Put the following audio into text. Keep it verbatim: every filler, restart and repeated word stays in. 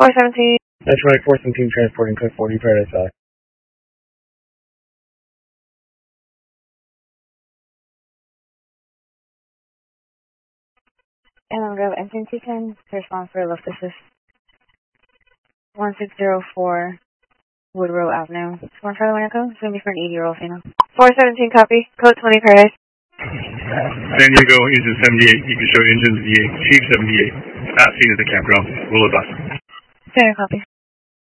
four seventeen. That's right, four seventeen transporting code forty Paradise Valley. And I'm going to engine two ten to respond for lift assist. one six zero four Woodrow Avenue. One further one echo. It's going to be for an eighty year old female. four seventeen copy. Code twenty Paradise. San Diego, engine seventy-eight. You can show engine V eight. Chief seventy-eight. At scene at the campground. Will advise. Center copy.